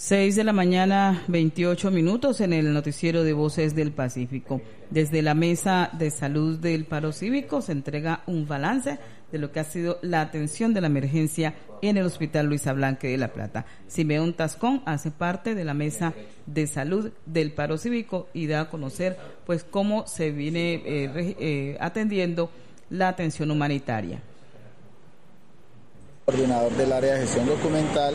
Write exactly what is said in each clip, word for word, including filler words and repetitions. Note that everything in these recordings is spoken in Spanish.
Seis de la mañana, veintiocho minutos en el noticiero de Voces del Pacífico. Desde la Mesa de Salud del Paro Cívico se entrega un balance de lo que ha sido la atención de la emergencia en el Hospital Luisa Blanque de La Plata. Simeón Tascón hace parte de la Mesa de Salud del Paro Cívico y da a conocer pues cómo se viene eh, eh, atendiendo la atención humanitaria. Coordinador del área de gestión documental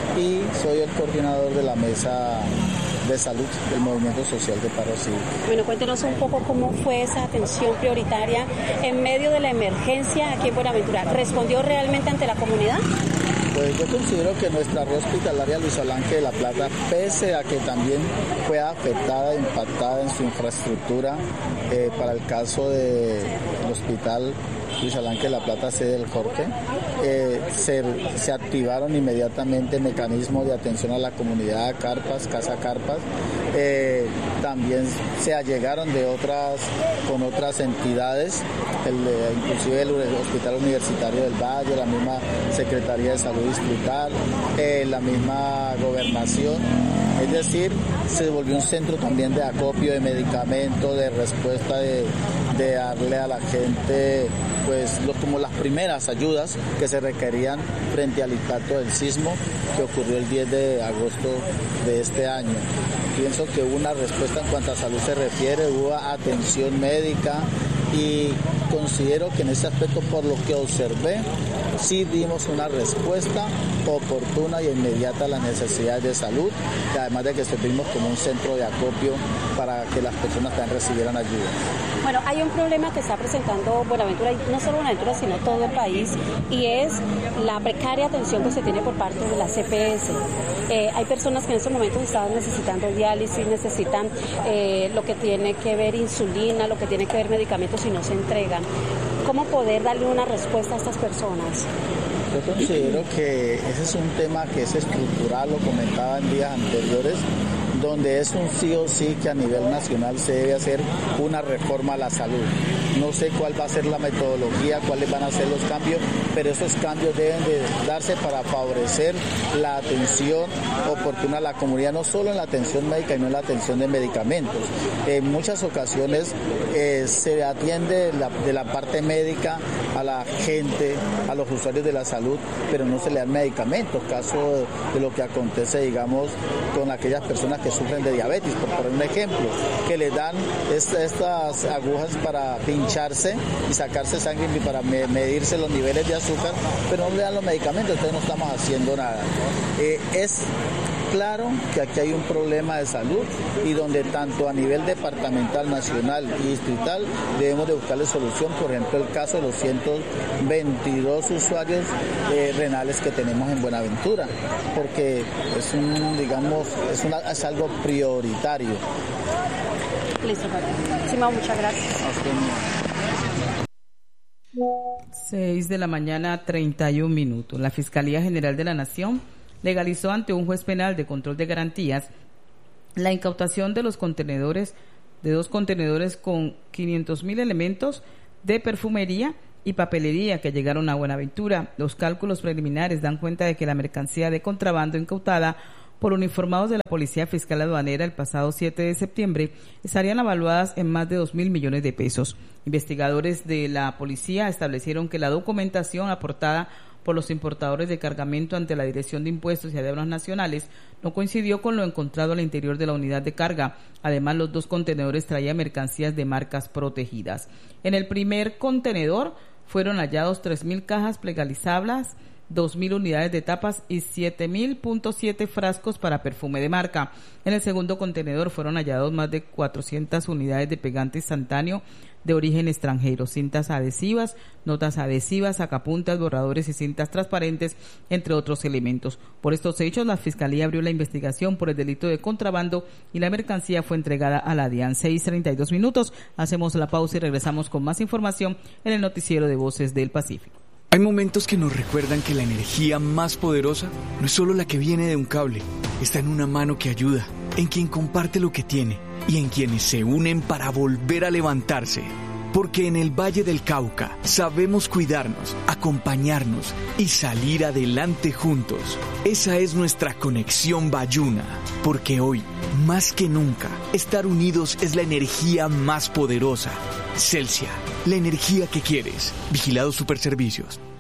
y soy el coordinador de la Mesa de Salud del Movimiento Social de Paro Cívico. Bueno, cuéntenos un poco cómo fue esa atención prioritaria en medio de la emergencia aquí en Buenaventura. ¿Respondió realmente ante la comunidad? Pues yo considero que nuestra red hospitalaria Luisa Blanque de La Plata, pese a que también fue afectada, impactada en su infraestructura, eh, para el caso del hospital Luisa Blanque de La Plata, sede del Jorge, eh, se, se activaron inmediatamente mecanismos de atención a la comunidad, carpas, casa carpas, eh, también se allegaron de otras, con otras entidades, el, inclusive el Hospital Universitario del Valle, la misma Secretaría de Salud Distrital, eh, la misma Gobernación. Es decir, se volvió un centro también de acopio de medicamentos, de respuesta, de, de darle a la gente pues lo, como las primeras ayudas que se requerían frente al impacto del sismo que ocurrió el diez de agosto de este año. Pienso que hubo una respuesta en cuanto a salud se refiere, hubo atención médica y considero que en ese aspecto, por lo que observé, sí dimos una respuesta oportuna y inmediata a las necesidades de salud, y además de que servimos como un centro de acopio para que las personas también recibieran ayuda. Bueno, hay un problema que está presentando Buenaventura, y no solo Buenaventura, sino todo el país, y es la precaria atención que se tiene por parte de la C P S. Eh, hay personas que en estos momentos están necesitando diálisis, necesitan eh, lo que tiene que ver insulina, lo que tiene que ver medicamentos y no se entregan. ¿Cómo poder darle una respuesta a estas personas? Yo considero que ese es un tema que es estructural, lo comentaba en días anteriores, donde es un sí o sí que a nivel nacional se debe hacer una reforma a la salud. No sé cuál va a ser la metodología, cuáles van a ser los cambios, pero esos cambios deben de darse para favorecer la atención oportuna a la comunidad, no solo en la atención médica, sino en la atención de medicamentos. En muchas ocasiones eh, se atiende la, de la parte médica a la gente, a los usuarios de la salud, pero no se le dan medicamentos, caso de lo que acontece, digamos, con aquellas personas que sufren de diabetes, por poner un ejemplo, que les dan esta, estas agujas para pincharse y sacarse sangre y para me, medirse los niveles de azúcar, pero no le dan los medicamentos, entonces no estamos haciendo nada. Eh, es claro que aquí hay un problema de salud y donde tanto a nivel departamental, nacional y distrital debemos de buscarle solución. Por ejemplo, el caso de los ciento veintidós usuarios eh, renales que tenemos en Buenaventura, porque es un, digamos, es, una, es algo prioritario. Listo, Simón, muchas gracias. Seis de la mañana, treinta y un minutos. La Fiscalía General de la Nación legalizó ante un juez penal de control de garantías la incautación de los contenedores, de dos contenedores con quinientos mil elementos de perfumería y papelería que llegaron a Buenaventura. Los cálculos preliminares dan cuenta de que la mercancía de contrabando incautada por uniformados de la Policía Fiscal Aduanera el pasado siete de septiembre estarían avaluadas en más de dos mil millones de pesos. Investigadores de la policía establecieron que la documentación aportada por los importadores de cargamento ante la Dirección de Impuestos y Aduanas Nacionales no coincidió con lo encontrado al interior de la unidad de carga. Además, los dos contenedores traían mercancías de marcas protegidas. En el primer contenedor fueron hallados tres mil cajas plegalizables, dos mil unidades de tapas y siete mil punto siete frascos para perfume de marca. En el segundo contenedor fueron hallados más de cuatrocientas unidades de pegante instantáneo de origen extranjero, cintas adhesivas, notas adhesivas, sacapuntas, borradores y cintas transparentes, entre otros elementos. Por estos hechos, la Fiscalía abrió la investigación por el delito de contrabando y la mercancía fue entregada a la DIAN. seis treinta y dos minutos. Hacemos la pausa y regresamos con más información en el noticiero de Voces del Pacífico. Hay momentos que nos recuerdan que la energía más poderosa no es solo la que viene de un cable, está en una mano que ayuda, en quien comparte lo que tiene y en quienes se unen para volver a levantarse. Porque en el Valle del Cauca sabemos cuidarnos, acompañarnos y salir adelante juntos. Esa es nuestra conexión Bayuna. Porque hoy, más que nunca, estar unidos es la energía más poderosa. Celsia, la energía que quieres. Vigilado Superservicios.